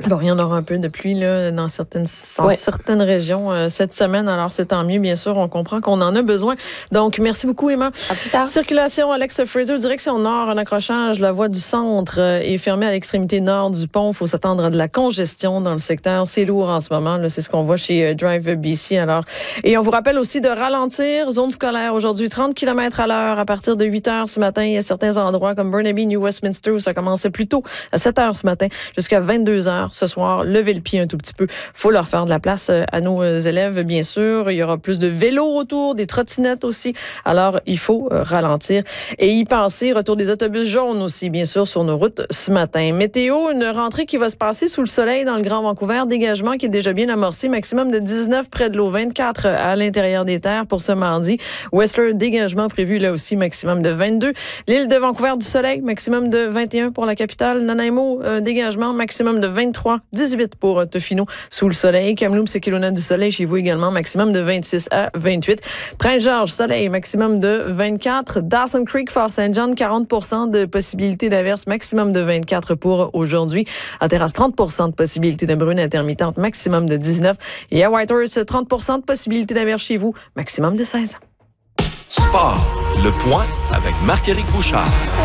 Bon, il y en aura un peu de pluie là, dans certaines régions cette semaine. Alors, c'est tant mieux, bien sûr. On comprend qu'on en a besoin. Donc, merci beaucoup, Emma. À plus tard. Circulation, Alex Fraser, direction nord, un accrochage. La voie du centre est fermée à l'extrémité nord du pont. Il faut s'attendre à de la congestion dans le secteur. C'est lourd en ce moment. Là, c'est ce qu'on voit chez Drive BC. Alors, et on vous rappelle aussi de ralentir. Zone scolaire aujourd'hui, 30 km à l'heure à partir de 8 heures ce matin. Il y a certains endroits comme Burnaby, New Westminster où ça commençait plus tôt à 7 heures ce matin jusqu'à 22 heures ce soir. Levez le pied un tout petit peu. Faut leur faire de la place à nos élèves, bien sûr. Il y aura plus de vélos autour, des trottinettes aussi. Alors, il faut ralentir et y penser. Retour des autobus jaunes aussi, bien sûr, sur nos routes ce matin. Météo, une rentrée qui va se passer sous le soleil dans le Grand Vancouver. Dégagement qui est déjà bien amorcé. Maximum de 19 près de l'eau, 24 à l'intérieur des terres pour ce mardi. Whistler, dégagement prévu là aussi, maximum de 22. L'île de Vancouver du soleil, maximum de 21 pour la capitale. Nanaimo, dégagement, maximum de 23. 18 pour Tofino sous le soleil. Kamloops et Kelowna du soleil chez vous également, maximum de 26 à 28. Prince-Georges, soleil, maximum de 24. Dawson Creek, Fort St. John, 40% de possibilité d'averse, maximum de 24 pour aujourd'hui. À Terrasse, 30% de possibilité de bruine intermittente, maximum de 19. Et à Whitehorse, 30% de possibilité d'averse chez vous, maximum de 16. Sport, le point avec Marc-Éric Bouchard.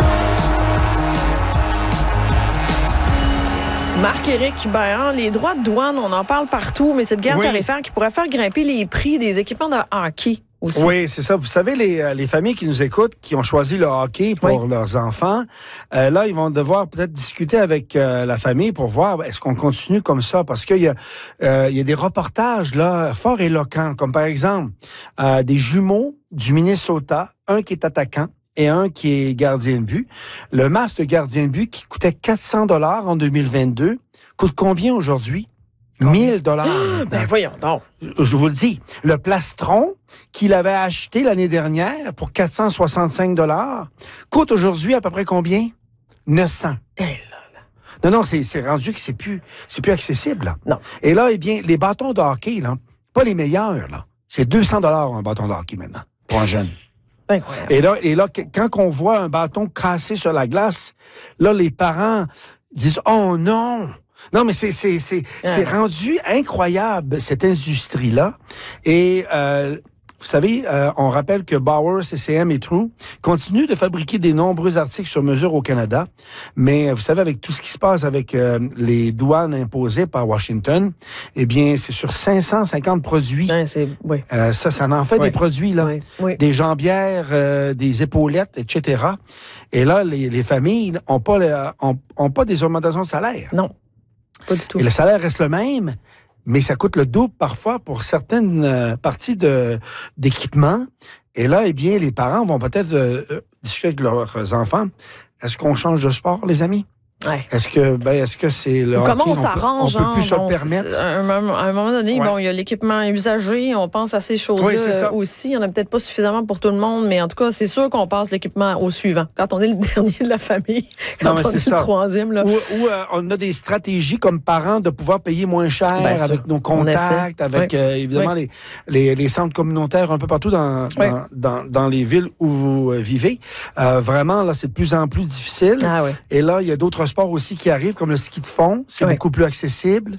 Marc-Éric, les droits de douane, on en parle partout, mais cette guerre tarifaire qui pourrait faire grimper les prix des équipements de hockey aussi. Oui, c'est ça. Vous savez, les familles qui nous écoutent, qui ont choisi le hockey pour leurs enfants, là, ils vont devoir peut-être discuter avec la famille pour voir est-ce qu'on continue comme ça, parce qu'il y a des reportages là fort éloquents, comme par exemple des jumeaux du Minnesota, un qui est attaquant et un qui est gardien de but. Le masque de gardien de but qui coûtait 400 $ en 2022 coûte combien aujourd'hui? 1000 $. Ben voyons donc. Je vous le dis. Le plastron qu'il avait acheté l'année dernière pour 465 $ coûte aujourd'hui à peu près combien? 900. Non, c'est rendu que c'est plus accessible. Là. Non. Et là, eh bien, les bâtons de hockey, là, pas les meilleurs, là. C'est 200 $ un bâton de hockey maintenant, pour un jeune. Incroyable. Et là, quand on voit un bâton cassé sur la glace, là, les parents disent « Oh non! » Non, mais c'est rendu incroyable, cette industrie-là. Et vous savez, on rappelle que Bauer, CCM et True continuent de fabriquer des nombreux articles sur mesure au Canada. Mais vous savez, avec tout ce qui se passe avec les douanes imposées par Washington, eh bien, c'est sur 550 produits. Ça en fait des produits, là. Oui. Des jambières, des épaulettes, etc. Et là, les familles ont pas des augmentations de salaire. Non, pas du tout. Et le salaire reste le même, mais ça coûte le double parfois pour certaines parties d'équipement. Et là, eh bien, les parents vont peut-être discuter avec leurs enfants. Est-ce qu'on change de sport, les amis? Ouais. Est-ce que c'est le hockey? Comment on s'arrange? On peut plus se le permettre. À un moment donné, il y a l'équipement usagé, on pense à ces choses-là aussi. Il n'y en a peut-être pas suffisamment pour tout le monde, mais en tout cas, c'est sûr qu'on passe l'équipement au suivant. Quand on est le dernier de la famille, quand on est le troisième. Là. Ou on a des stratégies comme parents de pouvoir payer moins cher avec nos contacts, avec évidemment les centres communautaires un peu partout dans les villes où vous vivez. Vraiment, là, c'est de plus en plus difficile. Et là, il y a d'autres sports aussi qui arrivent, comme le ski de fond. C'est beaucoup plus accessible.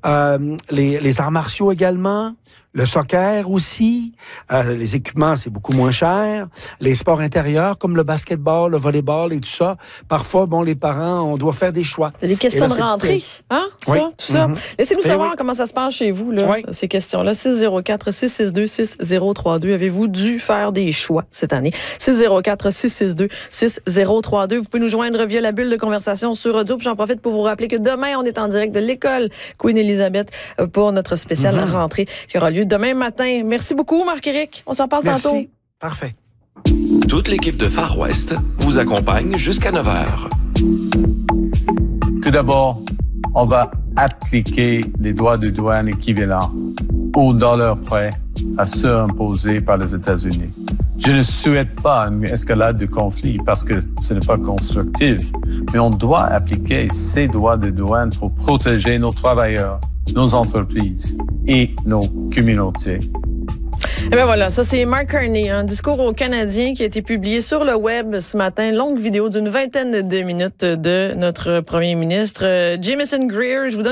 Les arts martiaux également. Le soccer aussi. Les équipements, c'est beaucoup moins cher. Les sports intérieurs, comme le basketball, le volleyball et tout ça. Parfois, les parents, on doit faire des choix. Les questions de rentrée, hein? Tout ça. Laissez-nous savoir comment ça se passe chez vous, là, ces questions-là. 604-662-6032. Avez-vous dû faire des choix cette année? 604-662-6032. Vous pouvez nous joindre via la bulle de conversation sur Radio. J'en profite pour vous rappeler que demain, on est en direct de l'école Queen Elizabeth pour notre spéciale rentrée qui aura lieu demain matin. Merci beaucoup, Marc-Éric. On s'en parle tantôt. Parfait. Toute l'équipe de Far West vous accompagne jusqu'à 9h. Tout d'abord, on va appliquer les droits de douane équivalents au dollar près à ceux imposés par les États-Unis. Je ne souhaite pas une escalade de conflit parce que ce n'est pas constructif, mais on doit appliquer ces droits de douane pour protéger nos travailleurs, nos entreprises et nos communautés. Et bien voilà, ça c'est Mark Carney, un discours aux Canadiens qui a été publié sur le web ce matin, longue vidéo d'une 20aine de minutes de notre premier ministre. Jamieson Greer, je vous donne